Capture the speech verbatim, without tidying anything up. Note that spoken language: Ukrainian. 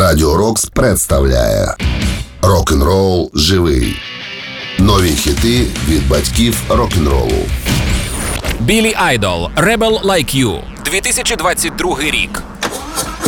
Радіо Рокс представляє Рок-н-рол живий. Нові хіти від батьків рок-н-ролу. Біллі Айдол, Rebel Like You, дві тисячі двадцять другий рік.